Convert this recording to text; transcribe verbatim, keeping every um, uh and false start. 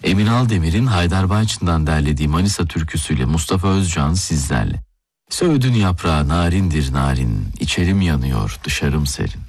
Emin Aldemir'in Haydar Bayçın'dan derlediği Manisa türküsüyle Mustafa Özcan sizlerle. Söğüdün yaprağı narindir narin, içerim yanıyor, dışarım serin.